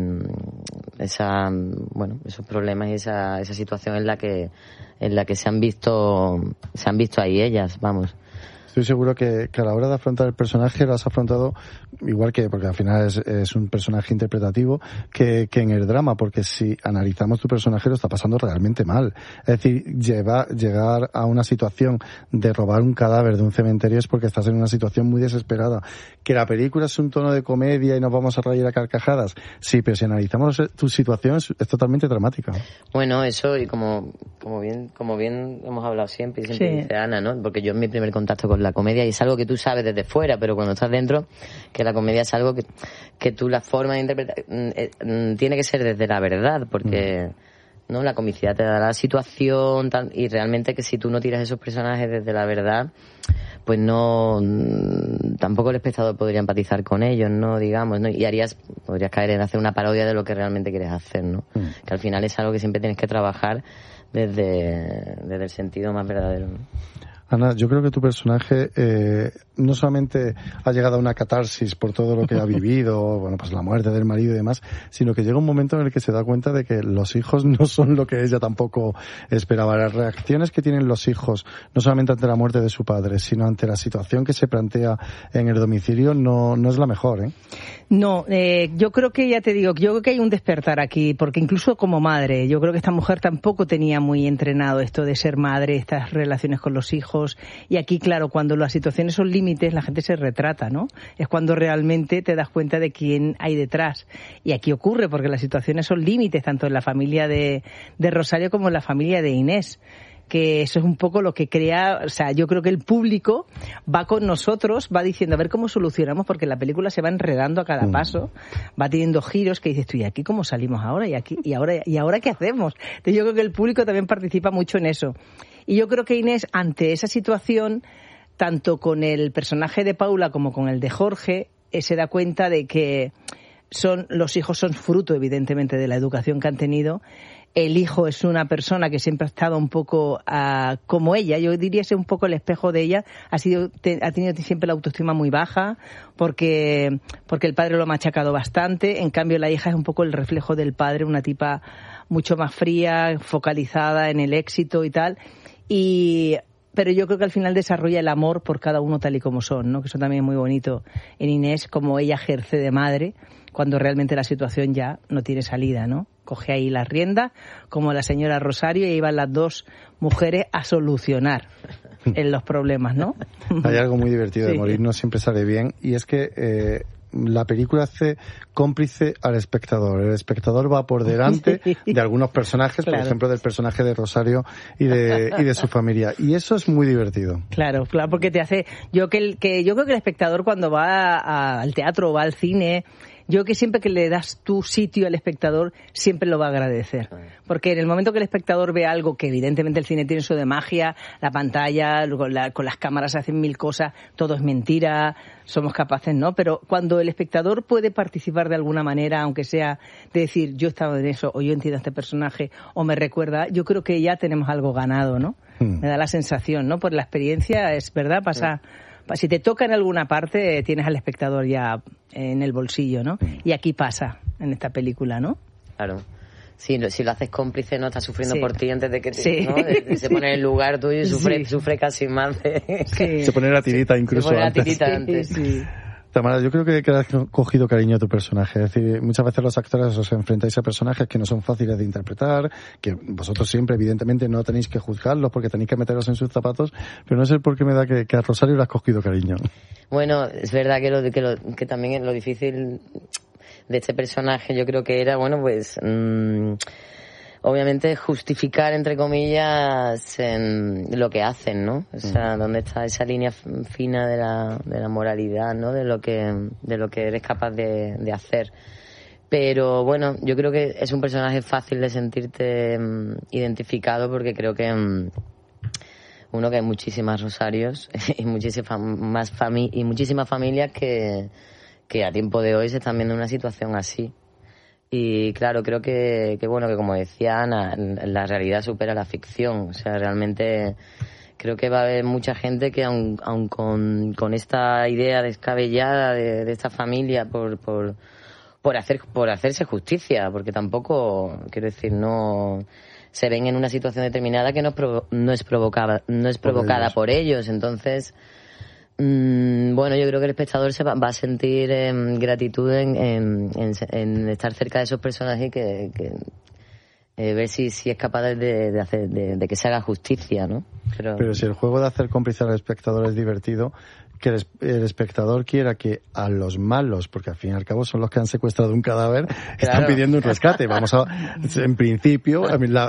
esos problemas y esa situación en la que se han visto ahí ellas, vamos. Estoy seguro que a la hora de afrontar el personaje lo has afrontado igual que, porque al final es un personaje interpretativo, que en el drama, porque si analizamos tu personaje lo está pasando realmente mal. Es decir, llegar a una situación de robar un cadáver de un cementerio es porque estás en una situación muy desesperada. Que la película es un tono de comedia y nos vamos a reír a carcajadas, sí, pero si analizamos tu situación es totalmente dramática. Bueno, eso, y como bien hemos hablado siempre Sí. dice Ana, ¿no? Porque yo en mi primer contacto con la comedia, y es algo que tú sabes desde fuera, pero cuando estás dentro, que la comedia es algo que tú, la forma de interpretar tiene que ser desde la verdad, porque no, la comicidad te da la situación, y realmente que si tú no tiras esos personajes desde la verdad, pues no, tampoco el espectador podría empatizar con ellos, ¿no? Digamos, ¿no? Y podrías caer en hacer una parodia de lo que realmente quieres hacer, ¿no? Que al final es algo que siempre tienes que trabajar desde el sentido más verdadero, ¿no? Ana, yo creo que tu personaje no solamente ha llegado a una catarsis por todo lo que ha vivido, bueno, pues la muerte del marido y demás, sino que llega un momento en el que se da cuenta de que los hijos no son lo que ella tampoco esperaba. Las reacciones que tienen los hijos, no solamente ante la muerte de su padre, sino ante la situación que se plantea en el domicilio, no es la mejor, ¿eh? No, yo creo que, ya te digo, yo creo que hay un despertar aquí, porque incluso como madre, yo creo que esta mujer tampoco tenía muy entrenado esto de ser madre, estas relaciones con los hijos, y aquí, claro, cuando las situaciones son límites, la gente se retrata, ¿no? Es cuando realmente te das cuenta de quién hay detrás. Y aquí ocurre, porque las situaciones son límites, tanto en la familia de Rosario como en la familia de Inés. Que eso es un poco lo que crea, o sea, yo creo que el público va con nosotros, va diciendo a ver cómo solucionamos, porque la película se va enredando a cada paso, va teniendo giros que dices tú, ¿y aquí cómo salimos ahora? ¿Y ahora qué hacemos? Entonces yo creo que el público también participa mucho en eso. Y yo creo que Inés, ante esa situación, tanto con el personaje de Paula como con el de Jorge, se da cuenta de que los hijos son fruto, evidentemente, de la educación que han tenido. El hijo es una persona que siempre ha estado un poco como ella, yo diría ser un poco el espejo de ella, ha tenido siempre la autoestima muy baja, porque el padre lo ha machacado bastante, en cambio la hija es un poco el reflejo del padre, una tipa mucho más fría, focalizada en el éxito y tal, pero yo creo que al final desarrolla el amor por cada uno tal y como son, ¿no? Que eso también es muy bonito en Inés, como ella ejerce de madre, cuando realmente la situación ya no tiene salida, ¿no? Coge ahí las riendas, como la señora Rosario, y iban las dos mujeres a solucionar en los problemas, ¿no? Hay algo muy divertido de Sí. morir, no siempre sale bien, y es que la película hace cómplice al espectador. El espectador va por delante de algunos personajes, Claro. por ejemplo, del personaje de Rosario y de su familia. Y eso es muy divertido. Claro, porque te hace... Yo creo que el espectador cuando va al teatro o va al cine, yo que siempre que le das tu sitio al espectador, siempre lo va a agradecer. Porque en el momento que el espectador ve algo, que evidentemente el cine tiene eso de magia, la pantalla, con las cámaras hacen mil cosas, todo es mentira, somos capaces, ¿no? Pero cuando el espectador puede participar de alguna manera, aunque sea de decir, yo he estado en eso, o yo entiendo a este personaje, o me recuerda, yo creo que ya tenemos algo ganado, ¿no? Me da la sensación, ¿no? Por la experiencia, es verdad, pasa... Si te toca en alguna parte, tienes al espectador ya en el bolsillo, ¿no? Y aquí pasa, en esta película, ¿no? Claro. si lo haces cómplice, no está sufriendo Sí. por ti antes de que Sí. ¿no? Se pone en el lugar tuyo y Sí. sufre casi más de... Se pone la tirita incluso Se pone la antes. tirita antes. Sí. Tamara, yo creo que has cogido cariño a tu personaje. Es decir, muchas veces los actores os enfrentáis a personajes que no son fáciles de interpretar, que vosotros siempre, evidentemente, no tenéis que juzgarlos porque tenéis que meteros en sus zapatos, pero no sé por qué me da que a Rosario le has cogido cariño. Bueno, es verdad que también lo difícil de este personaje yo creo que era, bueno, pues obviamente justificar, entre comillas, lo que hacen, ¿no? O sea, dónde está esa línea fina de la moralidad, ¿no? De lo que eres capaz de hacer. Pero bueno, yo creo que es un personaje fácil de sentirte identificado porque creo que que hay muchísimas Rosarios y muchísimas familias que a tiempo de hoy se están viendo en una situación así. Y claro, creo que bueno, que como decía Ana, la realidad supera la ficción. O sea, realmente creo que va a haber mucha gente que aun con esta idea descabellada de esta familia por hacerse justicia, porque tampoco, quiero decir, no se ven en una situación determinada que no es provocada por ellos. Entonces, bueno, yo creo que el espectador se va a sentir gratitud en estar cerca de esos personajes y que ver si es capaz de que se haga justicia, ¿no? Pero si el juego de hacer cómplice al espectador es divertido, que el espectador quiera que a los malos, porque al fin y al cabo son los que han secuestrado un cadáver, están pidiendo un rescate. En principio,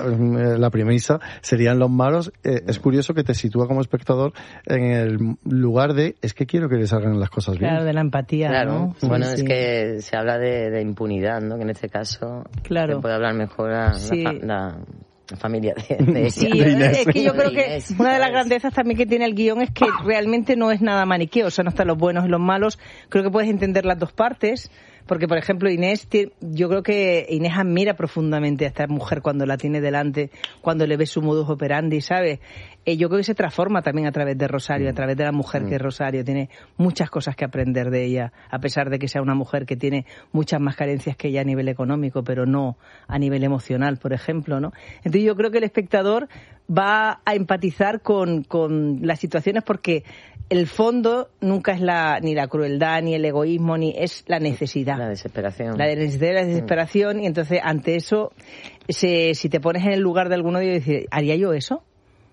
la premisa serían los malos. Es curioso que te sitúa como espectador en el lugar de, es que quiero que les salgan las cosas bien. Claro, de la empatía, claro, ¿no? Bueno, Sí. es que se habla de impunidad, ¿no? Que en este caso se puede hablar mejor a la familia de ella. Sí, es que yo creo que una de las grandezas también que tiene el guión es que realmente no es nada maniqueo, o sea, no están los buenos y los malos. Creo que puedes entender las dos partes, porque, por ejemplo, yo creo que Inés admira profundamente a esta mujer cuando la tiene delante, cuando le ve su modus operandi, ¿sabes? Yo creo que se transforma también a través de Rosario, a través de la mujer que es Rosario. Tiene muchas cosas que aprender de ella, a pesar de que sea una mujer que tiene muchas más carencias que ella a nivel económico, pero no a nivel emocional, por ejemplo, ¿no? Entonces yo creo que el espectador va a empatizar con las situaciones porque el fondo nunca es ni la crueldad, ni el egoísmo, ni es la necesidad. La desesperación. La necesidad y la desesperación, y entonces ante eso, si te pones en el lugar de alguno de ellos y dices, ¿haría yo eso?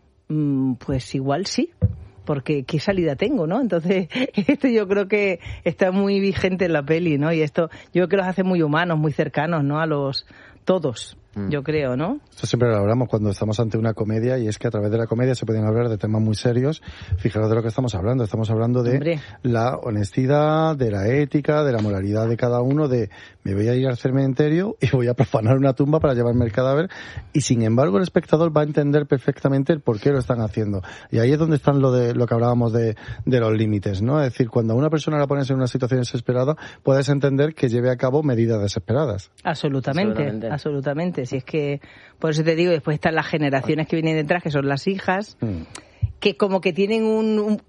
Pues igual sí, porque ¿qué salida tengo, no? Entonces, esto yo creo que está muy vigente en la peli, ¿no? Y esto yo creo que los hace muy humanos, muy cercanos, ¿no? A todos, yo creo, ¿no? Esto siempre lo hablamos cuando estamos ante una comedia, y es que a través de la comedia se pueden hablar de temas muy serios. Fijaros de lo que estamos hablando. Estamos hablando de la honestidad, de la ética, de la moralidad de cada uno, de me voy a ir al cementerio y voy a profanar una tumba para llevarme el cadáver, y sin embargo el espectador va a entender perfectamente el por qué lo están haciendo. Y ahí es donde están lo que hablábamos de los límites, ¿no? Es decir, cuando a una persona la pones en una situación desesperada, puedes entender que lleve a cabo medidas desesperadas. Absolutamente. Si es que, por eso te digo, después están las generaciones que vienen detrás, que son las hijas, que como que tienen un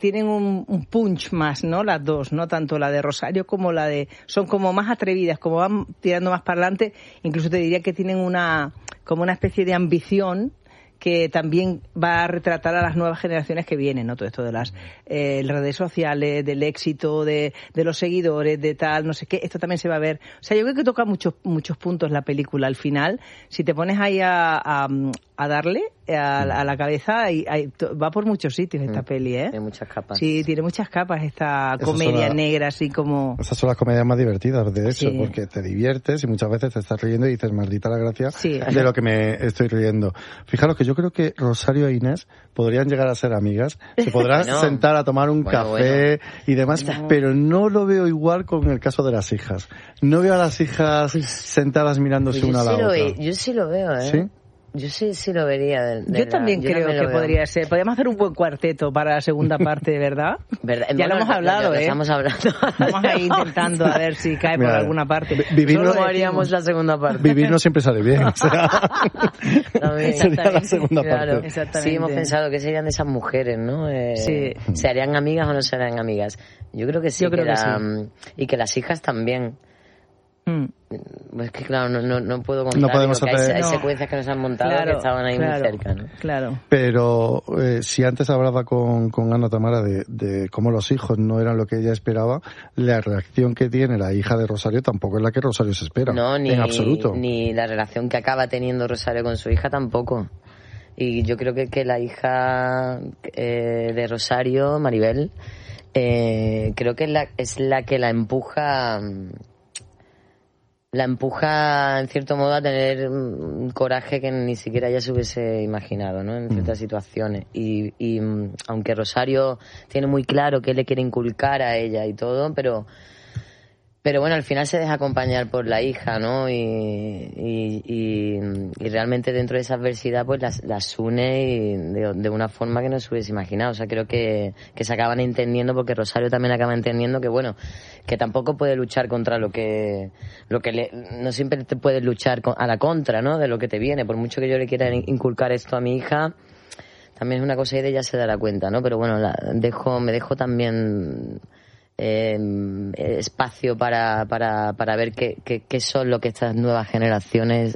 punch más, ¿no? Las dos, ¿no? Tanto la de Rosario como la de... Son como más atrevidas, como van tirando más para adelante. Incluso te diría que tienen como una especie de ambición que también va a retratar a las nuevas generaciones que vienen, ¿no? Todo esto de las redes sociales, del éxito, de los seguidores, de tal, no sé qué. Esto también se va a ver. O sea, yo creo que toca muchos puntos la película. Al final, si te pones ahí a darle a la cabeza, va por muchos sitios esta peli, ¿eh? Tiene muchas capas. Sí, tiene muchas capas esta comedia negra, así como... Esas son las comedias más divertidas, de hecho, porque te diviertes y muchas veces te estás riendo y dices, maldita la gracia de lo que me estoy riendo. Fijaros que yo creo que Rosario e Inés podrían llegar a ser amigas, se podrán sentar a tomar un café y demás, pero no lo veo igual con el caso de las hijas. No veo a las hijas sentadas mirándose una a la otra. Yo sí lo veo, ¿eh? ¿Sí? Yo sí lo vería. Yo también creo que podría ser. Podríamos hacer un buen cuarteto para la segunda parte, ¿verdad? Ya lo hemos hablado, ¿eh? Estamos hablando. Estamos ahí intentando a ver si cae por alguna parte. Solo haríamos la segunda parte. Vivir no siempre sale bien. O sea, también, sería la segunda parte. Sí, hemos pensado que serían de esas mujeres, ¿no? ¿Se harían amigas o no se harían amigas? Yo creo que sí. Y que las hijas también. Pues que claro, no puedo contar. No podemos hacer... Hay secuencias que nos han montado que estaban ahí muy cerca, ¿no? Claro. Pero si antes hablaba con Ana Tamara de cómo los hijos no eran lo que ella esperaba, la reacción que tiene la hija de Rosario tampoco es la que Rosario se espera. No, en absoluto. Ni la relación que acaba teniendo Rosario con su hija tampoco. Y yo creo que la hija de Rosario, Maribel, creo que es la que la empuja en cierto modo a tener un coraje que ni siquiera ella se hubiese imaginado, ¿no? En ciertas situaciones. Y aunque Rosario tiene muy claro qué le quiere inculcar a ella y todo, pero bueno, al final se deja acompañar por la hija, ¿no? Y realmente dentro de esa adversidad pues las une de una forma que no se hubiese imaginado. O sea, creo que se acaban entendiendo, porque Rosario también acaba entendiendo que, bueno, que tampoco puede luchar contra no siempre te puedes luchar a la contra, ¿no? De lo que te viene. Por mucho que yo le quiera inculcar esto a mi hija, también es una cosa y de ella se dará cuenta, ¿no? Pero bueno, me dejo también espacio para ver qué son lo que estas nuevas generaciones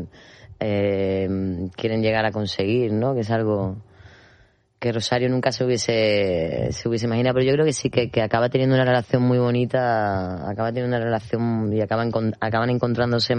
quieren llegar a conseguir, ¿no? Que es algo que Rosario nunca se hubiese imaginado, pero yo creo que sí, que acaba teniendo una relación muy bonita, y acaban encontrándose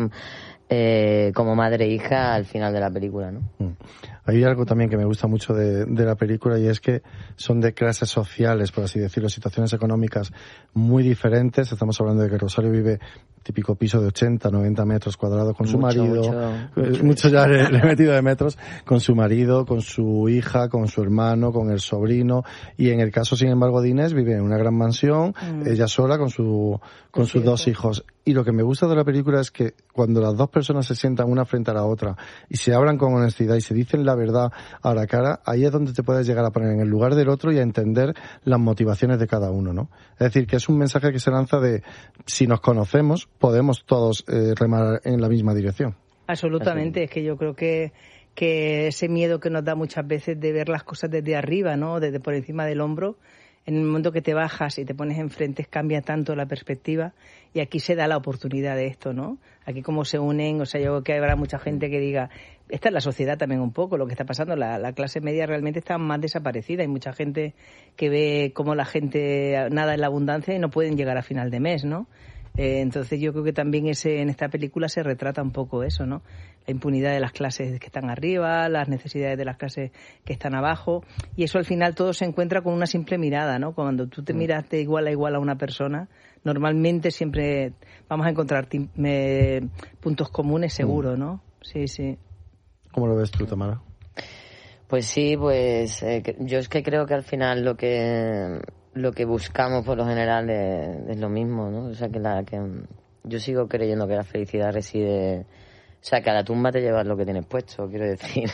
como madre e hija al final de la película, ¿no? Hay algo también que me gusta mucho de la película, y es que son de clases sociales, por así decirlo, situaciones económicas muy diferentes. Estamos hablando de que Rosario vive típico piso de 80, 90 metros cuadrados con su marido, mucho ya le he metido de metros, con su marido, con su hija, con su hermano, con el sobrino, y en el caso, sin embargo, de Inés, vive en una gran mansión, ella sola, con sus dos hijos. Y lo que me gusta de la película es que cuando las dos personas se sientan una frente a la otra y se hablan con honestidad y se dicen la verdad a la cara, ahí es donde te puedes llegar a poner en el lugar del otro y a entender las motivaciones de cada uno, ¿no? Es decir, que es un mensaje que se lanza de, si nos conocemos, podemos todos remar en la misma dirección. Absolutamente, es que yo creo que ese miedo que nos da muchas veces de ver las cosas desde arriba, ¿no? Desde por encima del hombro, en el momento que te bajas y te pones enfrente cambia tanto la perspectiva, y aquí se da la oportunidad de esto, ¿no? Aquí como se unen, o sea, yo creo que habrá mucha gente que diga, esta es la sociedad también un poco, lo que está pasando, la clase media realmente está más desaparecida, hay mucha gente que ve cómo la gente nada en la abundancia y no pueden llegar a final de mes, ¿no? Entonces yo creo que también en esta película se retrata un poco eso, ¿no? La impunidad de las clases que están arriba, las necesidades de las clases que están abajo, y eso al final todo se encuentra con una simple mirada, ¿no? Cuando tú te miras de igual a igual a una persona, normalmente siempre vamos a encontrar puntos comunes seguro, ¿no? Sí, sí. ¿Cómo lo ves tú, Tamara? Pues sí, yo es que creo que al final lo que buscamos por lo general es lo mismo, ¿no? O sea, que yo sigo creyendo que la felicidad reside, o sea, que a la tumba te llevas lo que tienes puesto, quiero decir,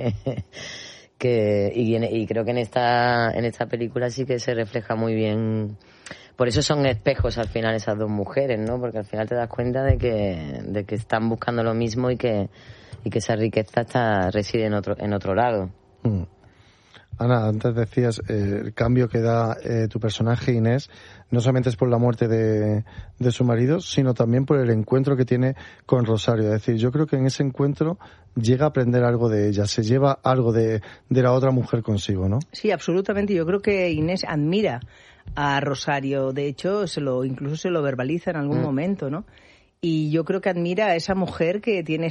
y creo que en esta película sí que se refleja muy bien. Por eso son espejos al final esas dos mujeres, ¿no? Porque al final te das cuenta de que están buscando lo mismo y que esa riqueza reside en otro lado. Ana, antes decías el cambio que da tu personaje Inés, no solamente es por la muerte de su marido, sino también por el encuentro que tiene con Rosario. Es decir, yo creo que en ese encuentro llega a aprender algo de ella, se lleva algo de la otra mujer consigo, ¿no? Sí, absolutamente. Yo creo que Inés admira a Rosario. De hecho, incluso se lo verbaliza en algún momento, ¿no? Y yo creo que admira a esa mujer que tiene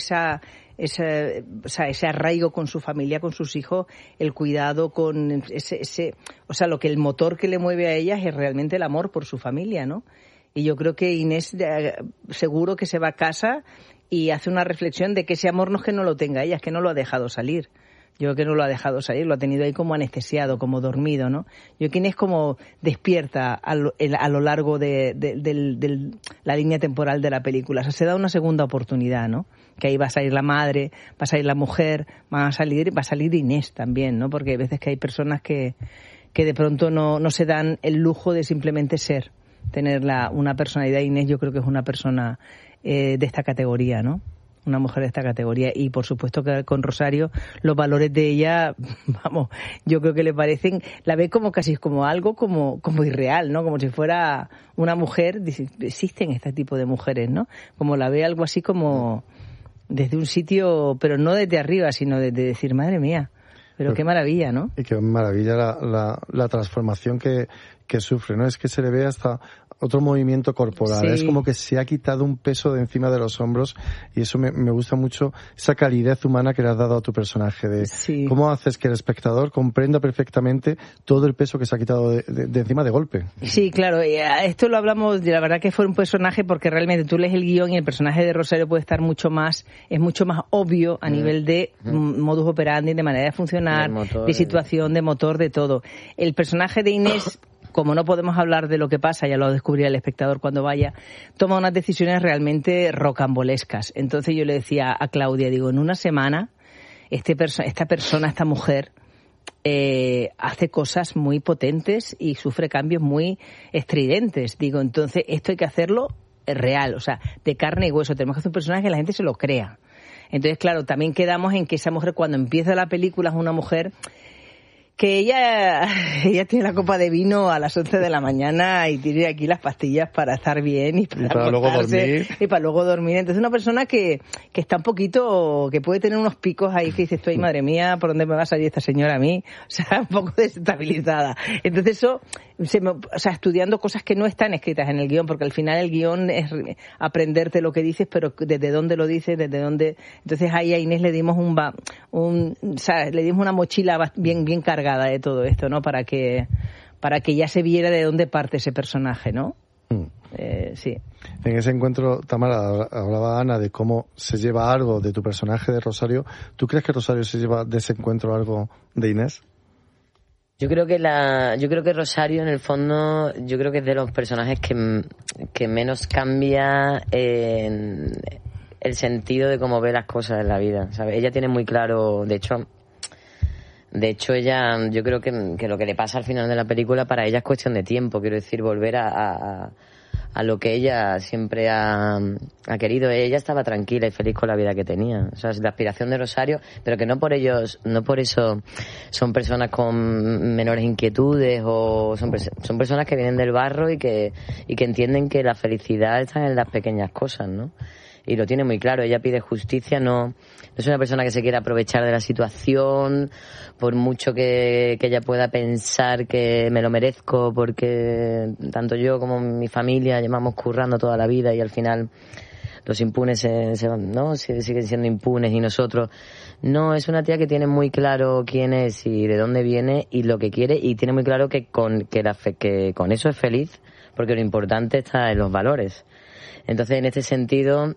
ese arraigo con su familia, con sus hijos, el cuidado con lo que el motor que le mueve a ella es realmente el amor por su familia, ¿no? Y yo creo que Inés seguro que se va a casa y hace una reflexión de que ese amor no es que no lo tenga ella, es que no lo ha dejado salir. Yo creo que no lo ha dejado salir, lo ha tenido ahí como anestesiado, como dormido, ¿no? Yo creo que Inés como despierta a lo largo de la línea temporal de la película. O sea, se da una segunda oportunidad, ¿no? Que ahí va a salir la madre, va a salir la mujer, va a salir Inés también, ¿no? Porque hay veces que hay personas que de pronto no se dan el lujo de simplemente ser, tener una personalidad. Inés yo creo que es una persona de esta categoría, ¿no? una mujer de esta categoría. Y por supuesto que con Rosario los valores de ella, vamos, yo creo que le parecen, la ve como casi como algo como irreal, ¿no? Como si fuera una mujer, existen este tipo de mujeres, ¿no? Como la ve algo así como desde un sitio, pero no desde arriba, sino desde decir, madre mía, pero qué maravilla, ¿no? Y qué maravilla la transformación que sufre, ¿no? Es que se le ve hasta otro movimiento corporal. Sí. Es como que se ha quitado un peso de encima de los hombros y eso me gusta mucho, esa calidez humana que le has dado a tu personaje. De cómo haces que el espectador comprenda perfectamente todo el peso que se ha quitado de encima de golpe. Sí, claro. Esto lo hablamos, la verdad que fue un personaje porque realmente tú lees el guión y el personaje de Rosario puede estar es mucho más obvio a nivel de modus operandi, de manera de funcionar, de situación, de motor, de todo. El personaje de Inés, como no podemos hablar de lo que pasa, ya lo descubrirá el espectador cuando vaya, toma unas decisiones realmente rocambolescas. Entonces yo le decía a Claudia, digo, en una semana esta mujer hace cosas muy potentes y sufre cambios muy estridentes. Digo, entonces esto hay que hacerlo real, o sea, de carne y hueso. Tenemos que hacer un personaje que la gente se lo crea. Entonces, claro, también quedamos en que esa mujer, cuando empieza la película, es una mujer que ella tiene la copa de vino a las 11 de la mañana y tiene aquí las pastillas para estar bien y para luego dormir. Y para luego dormir. Entonces una persona que está un poquito, que puede tener unos picos ahí que dices, ay, madre mía, ¿por dónde me va a salir esta señora a mí? O sea, un poco desestabilizada. Entonces eso, estudiando cosas que no están escritas en el guión, porque al final el guión es aprenderte lo que dices, pero desde dónde lo dices, desde dónde. Entonces ahí a Inés le dimos le dimos una mochila bien cargada de todo esto, ¿no? Para que ya se viera de dónde parte ese personaje, ¿no? Sí. En ese encuentro, Tamara, hablaba Ana de cómo se lleva algo de tu personaje de Rosario. ¿Tú crees que Rosario se lleva de ese encuentro algo de Inés? Yo creo que Rosario, en el fondo, yo creo que es de los personajes que menos cambia en el sentido de cómo ve las cosas en la vida, ¿sabes? Ella tiene muy claro, de hecho ella, yo creo que lo que le pasa al final de la película para ella es cuestión de tiempo, quiero decir, volver a lo que ella siempre ha querido. Ella estaba tranquila y feliz con la vida que tenía. O sea, es la aspiración de Rosario, pero que no por eso son personas con menores inquietudes o son personas que vienen del barro y que entienden que la felicidad está en las pequeñas cosas, ¿no? Y lo tiene muy claro. Ella pide justicia, no es una persona que se quiera aprovechar de la situación, por mucho que ella pueda pensar que me lo merezco, porque tanto yo como mi familia llevamos currando toda la vida y al final los impunes se van, ¿no? Siguen siendo impunes y nosotros. No, es una tía que tiene muy claro quién es y de dónde viene y lo que quiere, y tiene muy claro que con eso es feliz, porque lo importante está en los valores. Entonces, en este sentido,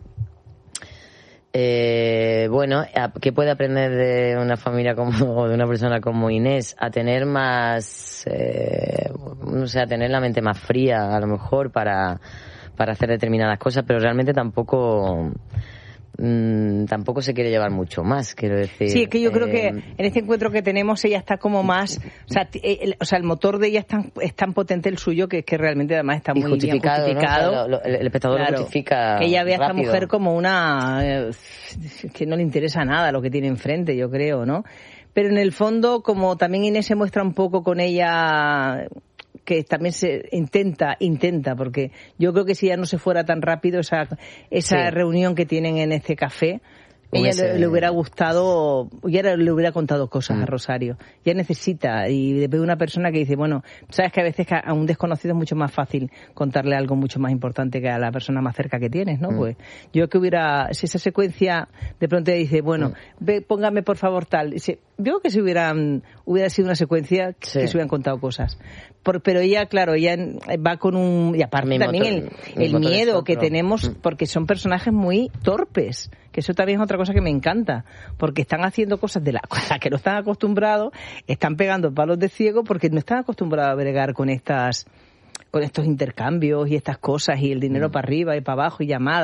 ¿qué puede aprender de una familia o de una persona como Inés? A tener más, a tener la mente más fría, a lo mejor, para hacer determinadas cosas, pero realmente tampoco se quiere llevar mucho más, quiero decir. Sí, es que yo creo que en este encuentro que tenemos ella está como más, o sea, el motor de ella es tan potente el suyo que realmente además está muy justificado, bien justificado. ¿no? O sea, el espectador lo justifica. Que ella ve a esta rápido. mujer como una que no le interesa nada lo que tiene enfrente, yo creo, ¿no? Pero en el fondo, como también Inés se muestra un poco con ella, que también se intenta, porque yo creo que si ya no se fuera tan rápido esa reunión que tienen en este café, ella le hubiera gustado, ya le hubiera contado cosas a Rosario. Ya necesita, y después de una persona que dice, bueno, sabes que a veces a un desconocido es mucho más fácil contarle algo mucho más importante que a la persona más cerca que tienes, ¿no? Pues yo que si esa secuencia de pronto ella dice, bueno, póngame por favor tal, yo creo que si hubiera sido una secuencia que se hubieran contado cosas. Pero ella, claro, ella va con un... Y aparte también el miedo que tenemos, porque son personajes muy torpes, que eso también es otra cosa que me encanta, porque están haciendo cosas de las que no están acostumbrados, están pegando palos de ciego porque no están acostumbrados a bregar con estos intercambios y estas cosas y el dinero para arriba y para abajo y llamadas.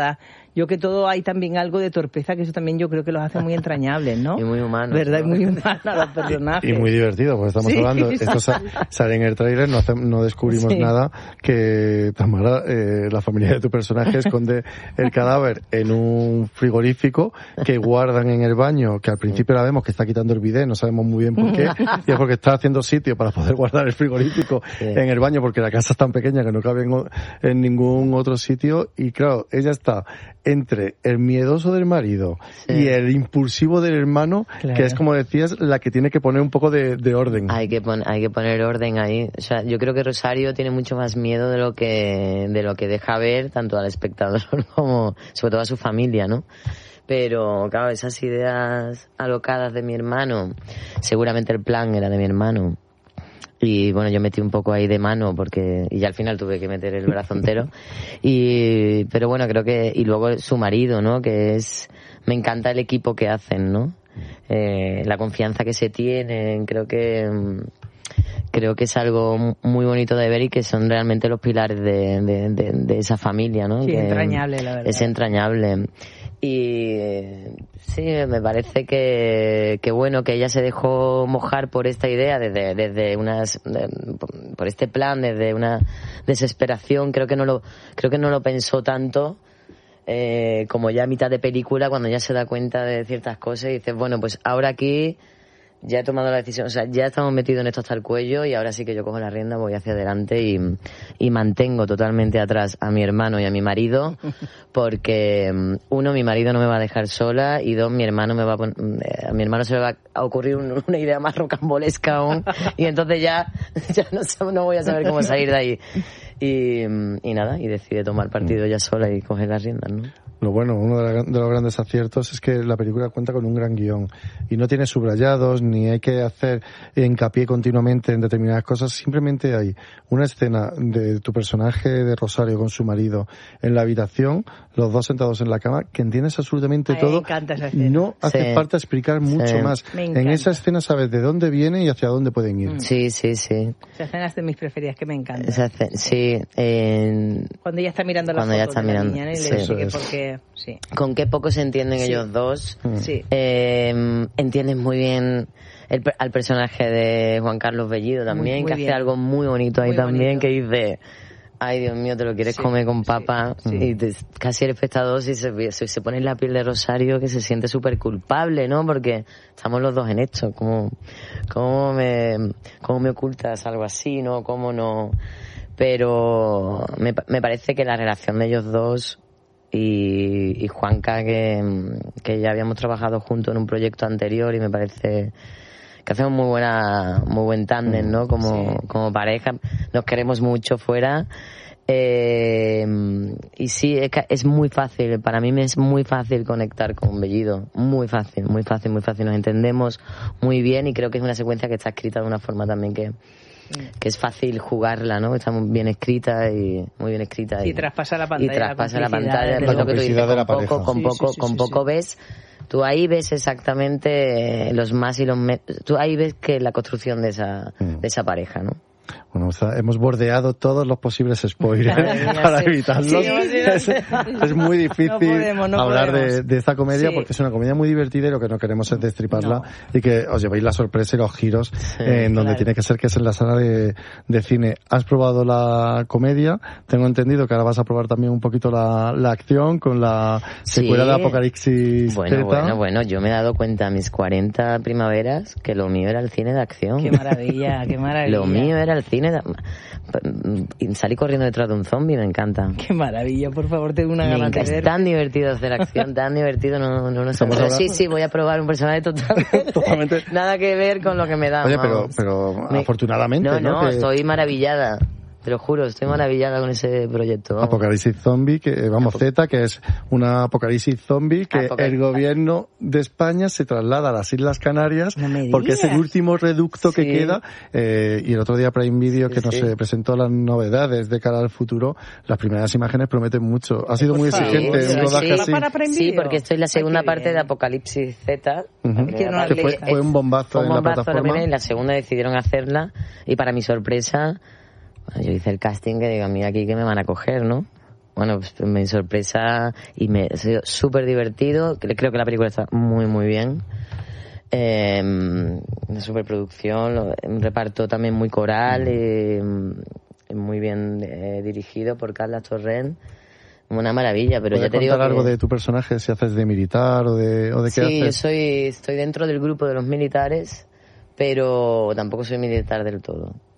Yo que todo hay también algo de torpeza, que eso también yo creo que los hace muy entrañables, ¿no? Y muy humanos. ¿Verdad? ¿no? Muy humanos los personajes. Y muy divertido, porque estamos hablando, esto sale en el tráiler, no descubrimos nada, que Tamara, la familia de tu personaje esconde el cadáver en un frigorífico que guardan en el baño, que al principio la vemos que está quitando el bidé, no sabemos muy bien por qué, y es porque está haciendo sitio para poder guardar el frigorífico en el baño, porque la casa es tan pequeña que no cabe en ningún otro sitio, y claro, ella está entre el miedoso del marido y el impulsivo del hermano, que es, como decías, la que tiene que poner un poco de orden. Hay que poner orden ahí. O sea, yo creo que Rosario tiene mucho más miedo de lo que deja ver, tanto al espectador como, sobre todo, a su familia, ¿no? Pero, claro, esas ideas alocadas de mi hermano, seguramente el plan era de mi hermano. Y bueno, yo metí un poco ahí de mano y al final tuve que meter el brazo entero. Pero bueno, creo que, y luego su marido, ¿no? Me encanta el equipo que hacen, ¿no? La confianza que se tienen, creo que es algo muy bonito de ver y que son realmente los pilares de esa familia, ¿no? Sí, que entrañable, la verdad. Es entrañable. Y sí, me parece que bueno, que ella se dejó mojar por esta idea por este plan, desde una desesperación. Creo que no lo pensó tanto, como ya a mitad de película, cuando ya se da cuenta de ciertas cosas y dices, bueno, pues ahora aquí ya he tomado la decisión, o sea, ya estamos metidos en esto hasta el cuello y ahora sí que yo cojo la rienda, voy hacia adelante y mantengo totalmente atrás a mi hermano y a mi marido, porque uno, mi marido no me va a dejar sola, y dos, a mi hermano se le va a ocurrir una idea más rocambolesca aún, y entonces ya no voy a saber cómo salir de ahí. Y nada, y decide tomar partido ya sola y coger las riendas, ¿no? Lo bueno, uno de los grandes aciertos es que la película cuenta con un gran guión y no tiene subrayados ni hay que hacer hincapié continuamente en determinadas cosas. Simplemente hay una escena de tu personaje de Rosario con su marido en la habitación, los dos sentados en la cama, que entiendes absolutamente todo. Me encanta esa escena. No hace falta explicar mucho más. En esa escena sabes de dónde viene y hacia dónde pueden ir. Sí. Esa escena es de mis preferidas, que me encanta. Sí. Cuando ella está mirando la foto de la niña, ¿no? Y le dice que porque... Sí. Con qué poco se entienden ellos dos. Sí. Entiendes muy bien al personaje de Juan Carlos Bellido también, que hace algo muy bonito ahí también, que dice, ay Dios mío, te lo quieres comer con papa. Y casi el espectador, si se pone en la piel de Rosario, que se siente súper culpable, ¿no? Porque estamos los dos en esto. ¿Cómo me ocultas algo así, no? ¿Cómo no? Pero me parece que la relación de ellos dos y Juanca, que ya habíamos trabajado juntos en un proyecto anterior, y me parece que hacemos muy buen tándem, ¿no? Como pareja, nos queremos mucho fuera. Y sí, es muy fácil, para mí es muy fácil conectar con Bellido, muy fácil, nos entendemos muy bien, y creo que es una secuencia que está escrita de una forma también que es fácil jugarla, ¿no? Está muy bien escrita. Y traspasa la pantalla. Y traspasa la pantalla, lo que tú dices, con poco ves. Tú ahí ves exactamente los más y los menos. Tú ahí ves que la construcción de esa pareja, ¿no? Bueno, hemos bordeado todos los posibles spoilers para evitarlos. Es muy difícil hablar de esta comedia, porque es una comedia muy divertida y lo que no queremos es destriparla y que os llevéis la sorpresa y los giros en donde tiene que ser, que es en la sala de cine. ¿Has probado la comedia? Tengo entendido que ahora vas a probar también un poquito la acción con la secuela de Apocalipsis Z. Bueno, yo me he dado cuenta a mis 40 primaveras que lo mío era el cine de acción. Qué maravilla. Lo mío era el cine y salí corriendo detrás de un zombie, me encanta. Qué maravilla, por favor, tengo una gana de ver. Es tan divertido hacer acción, tan divertido, no sé. Pero sí, voy a probar un personaje totalmente nada que ver con lo que me da. Oye, pero afortunadamente, ¿no? Estoy maravillada. Te lo juro, estoy maravillada con ese proyecto. Apocalipsis Zombie, Z, que es una apocalipsis zombie que el gobierno de España se traslada a las Islas Canarias porque es el último reducto que queda. Y el otro día Prime Video, que nos presentó las novedades de cara al futuro, las primeras imágenes prometen mucho. Ha sido muy exigente un rodaje así. Sí, porque esto es la segunda parte de Apocalipsis Z. Que fue un bombazo en la plataforma. Y la segunda decidieron hacerla, y para mi sorpresa, yo hice el casting, que digo, a mí aquí que me van a coger, ¿no? bueno, pues me sorpresa y me ha sido súper divertido. Creo que la película está muy, muy bien. Una superproducción, un reparto también muy coral, muy bien dirigido por Carla Torrent. Una maravilla, pero ya te digo que... algo de tu personaje, si haces de militar o de qué haces? Sí, estoy dentro del grupo de los militares, pero tampoco soy militar del todo.